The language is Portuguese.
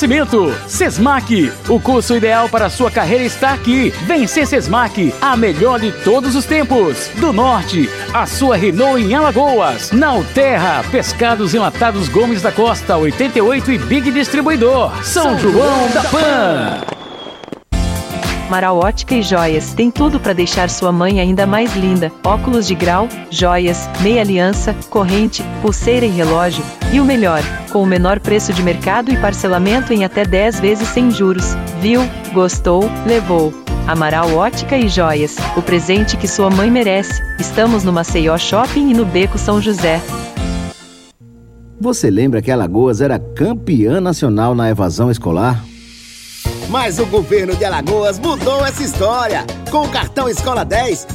Oferecimento Sesmac, o curso ideal para a sua carreira está aqui. Vem ser Sesmac, a melhor de todos os tempos. Do Norte, a sua Renault em Alagoas. Na Alterra, Pescados Enlatados Gomes da Costa, 88 e Big Distribuidor. São João da Pan. Amaral Ótica e Joias tem tudo para deixar sua mãe ainda mais linda. Óculos de grau, joias, meia aliança, corrente, pulseira e relógio. E o melhor, com o menor preço de mercado e parcelamento em até 10 vezes sem juros. Viu? Gostou? Levou. Amaral Ótica e Joias, o presente que sua mãe merece. Estamos no Maceió Shopping e no Beco São José. Você lembra que Alagoas era campeã nacional na evasão escolar? Mas o governo de Alagoas mudou essa história. Com o cartão Escola 10,